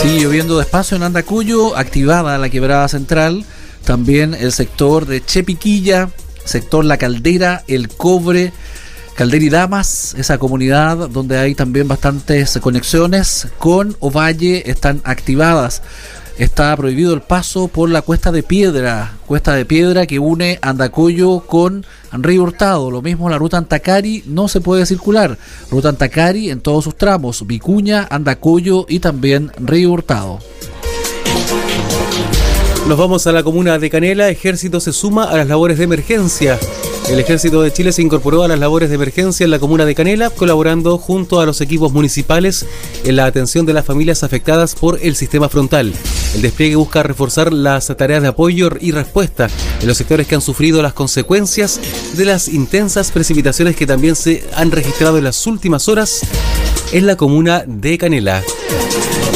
Sigue lloviendo despacio en Andacollo, activada la quebrada central, también el sector de Chepiquilla, sector La Caldera, El Cobre, Caldera y Damas, esa comunidad donde hay también bastantes conexiones con Ovalle están activadas. Está prohibido el paso por la Cuesta de Piedra que une Andacollo con Río Hurtado. Lo mismo la ruta Antacari, no se puede circular. Ruta Antacari en todos sus tramos, Vicuña, Andacollo y también Río Hurtado. Nos vamos a la comuna de Canela. Ejército se suma a las labores de emergencia. El Ejército de Chile se incorporó a las labores de emergencia en la comuna de Canela, colaborando junto a los equipos municipales en la atención de las familias afectadas por el sistema frontal. El despliegue busca reforzar las tareas de apoyo y respuesta en los sectores que han sufrido las consecuencias de las intensas precipitaciones que también se han registrado en las últimas horas en la comuna de Canela.